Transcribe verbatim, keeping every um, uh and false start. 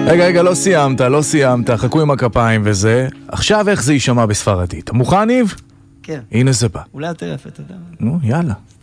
רגע, רגע, לא סיימת, לא סיימת, חכו עם הכפיים וזה. עכשיו איך זה יישמע בספרדית? מוכן, ניב? כן. הנה זה בא. אולי יותר יפה, אתה יודע. נו, יאללה.